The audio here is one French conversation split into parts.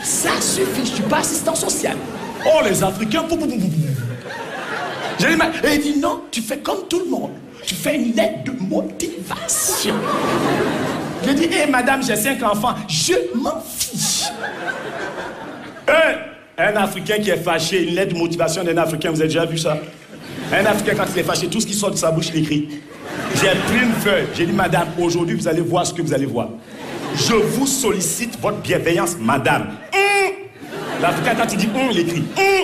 Ça suffit, je suis pas assistant social. Oh, les Africains, j'ai dit, et il dit, non, tu fais comme tout le monde. Tu fais une lettre de motivation. Je dis, hé, madame, j'ai 5 enfants, je m'en fiche. Un Africain qui est fâché, une lettre de motivation d'un Africain, vous avez déjà vu ça? Un Africain, quand il est fâché, tout ce qui sort de sa bouche, il écrit. J'ai pris une feuille, j'ai dit, madame, aujourd'hui, vous allez voir ce que vous allez voir. Je vous sollicite votre bienveillance, madame. L'Africain, quand il dit il écrit.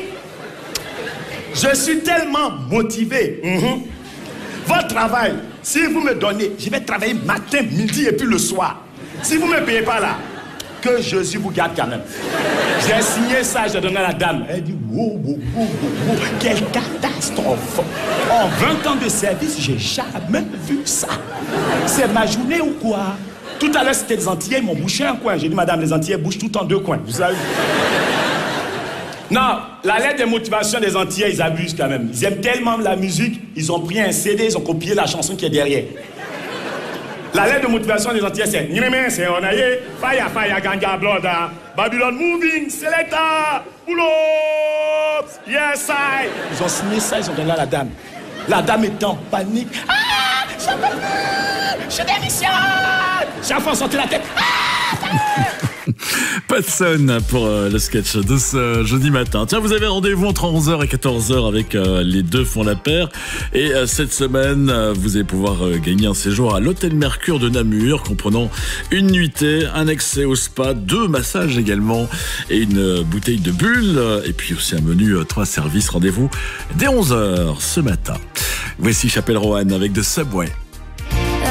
Je suis tellement motivé. Votre travail, si vous me donnez, je vais travailler matin, midi et puis le soir. Si vous ne me payez pas là, que Jésus vous garde quand même. J'ai signé ça, j'ai donné à la dame. Elle dit, wow, quelle catastrophe. En 20 ans de service, j'ai jamais vu ça. C'est ma journée ou quoi? Tout à l'heure, c'était les Antillais, ils m'ont bouché un coin. J'ai dit, madame, les Antillais bougent tout en 2 coins. Vous savez? Non, la lettre de motivation des Antillais, ils abusent quand même. Ils aiment tellement la musique, ils ont pris un CD, ils ont copié la chanson qui est derrière. La lettre de motivation des Antillais, c'est Nireme, c'est Onaye, Fire, Ganga, Blood, Babylon Moving, Selecta, Pull Up, Yes, I. Ils ont signé ça, ils ont donné à la dame. La dame était en panique. Ah, je peux plus, je démissionne. Chaque fois, on sortait la tête. Pat Son pour le sketch de ce jeudi matin. Tiens, vous avez rendez-vous entre 11h et 14h avec les deux font la paire. Et cette semaine, vous allez pouvoir gagner un séjour à l'hôtel Mercure de Namur, comprenant une nuitée, un accès au spa, 2 massages également, et une bouteille de bulle, et puis aussi un menu 3 services. Rendez-vous dès 11h ce matin. Voici Chapelle Roanne avec The Subway.